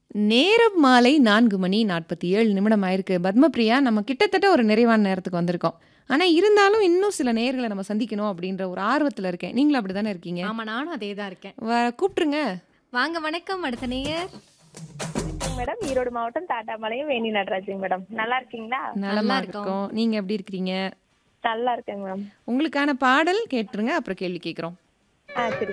நேரம் மாலை 4 மணி 47 நிமிடம் ஆயிருக்கு. பத்மபிரியா, நம்ம கிட்டத்தட்ட ஒரு நிறைவான நேரத்துக்கு வந்திருக்கோம். ஆனா இருந்தாலும் இன்னும் சில நேயர்கள நம்ம சந்திக்கணும் அப்படின்ற ஒரு ஆர்வத்துல இருக்கேன். நீங்களும் அப்படிதானே இருக்கீங்க? ஆமா, நானும் அதே தான் இருக்கேன். கூப்ட்டுருங்க. வாங்க, வணக்கம். அடுத்த நேயர். வணக்கம் மேடம். ஈரோடு மாவட்டம் தாட்டாம்பாளையம் வேணி நடராஜுங்க மேடம். நல்லா இருக்கீங்களா? நலமா நல்லா இருக்கோம். இருக்கோம். நீங்க எப்படி இருக்கிறீங்க? நல்லா இருக்கேங்க மேடம். உங்களுக்கான பாடல் கேட்டுருங்க. அப்புறம் கேள்வி கேட்குறோம். சரி.